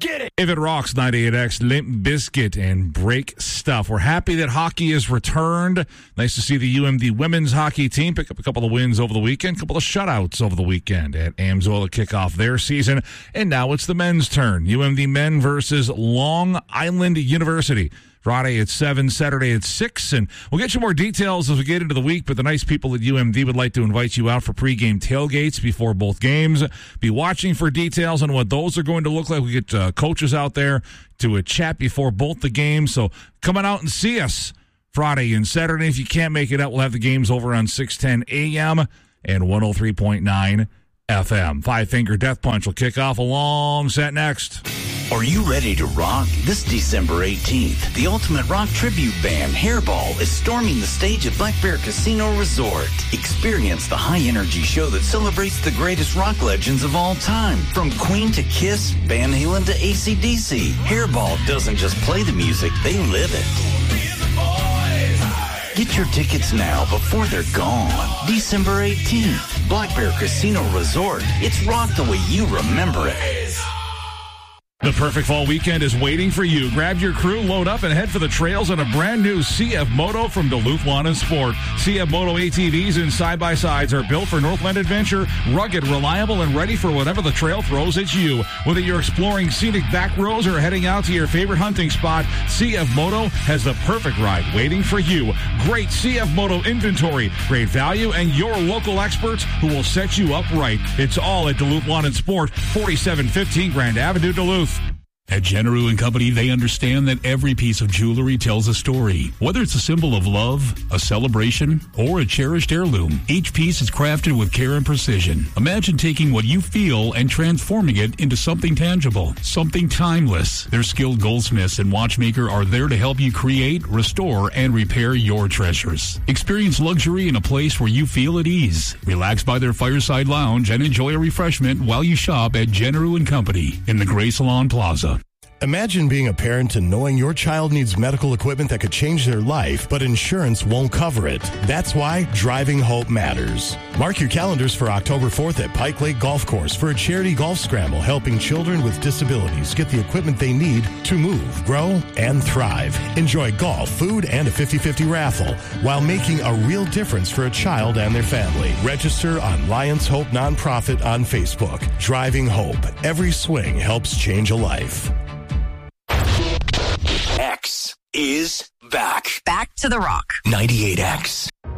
get it. If it rocks, 98X, Limp Bizkit, and Break Stuff. We're happy that hockey has returned. Nice to see the UMD women's hockey team pick up a couple of wins over the weekend, a couple of shutouts over the weekend at Amsoil to kick off their season. And now it's the men's turn. UMD men versus Long Island University. Friday at 7, Saturday at 6, and we'll get you more details as we get into the week, but the nice people at UMD would like to invite you out for pregame tailgates before both games. Be watching for details on what those are going to look like. We get coaches out there to chat before both the games, so come on out and see us Friday and Saturday. If you can't make it out, we'll have the games over on 610 AM and 103.9 FM. Five Finger Death Punch will kick off a long set next. Are you ready to rock? This December 18th, the ultimate rock tribute band, Hairball, is storming the stage at Black Bear Casino Resort. Experience the high-energy show that celebrates the greatest rock legends of all time. From Queen to Kiss, Van Halen to AC/DC, Hairball doesn't just play the music, they live it. Get your tickets now before they're gone. December 18th, Black Bear Casino Resort. It's rock the way you remember it. The perfect fall weekend is waiting for you. Grab your crew, load up, and head for the trails on a brand new CF Moto from Duluth Lawn and Sport. CF Moto ATVs and side-by-sides are built for Northland adventure, rugged, reliable, and ready for whatever the trail throws at you. Whether you're exploring scenic back roads or heading out to your favorite hunting spot, CF Moto has the perfect ride waiting for you. Great CF Moto inventory, great value, and your local experts who will set you up right. It's all at Duluth Lawn and Sport, 4715 Grand Avenue, Duluth. At Generou & Company, they understand that every piece of jewelry tells a story. Whether it's a symbol of love, a celebration, or a cherished heirloom, each piece is crafted with care and precision. Imagine taking what you feel and transforming it into something tangible, something timeless. Their skilled goldsmiths and watchmaker are there to help you create, restore, and repair your treasures. Experience luxury in a place where you feel at ease. Relax by their fireside lounge and enjoy a refreshment while you shop at Generou & Company in the Gray Salon Plaza. Imagine being a parent and knowing your child needs medical equipment that could change their life, but insurance won't cover it. That's why Driving Hope matters. Mark your calendars for October 4th at Pike Lake Golf Course for a charity golf scramble helping children with disabilities get the equipment they need to move, grow, and thrive. Enjoy golf, food, and a 50-50 raffle while making a real difference for a child and their family. Register on Lions Hope Nonprofit on Facebook. Driving Hope. Every swing helps change a life. X is back. Back to the rock. 98X.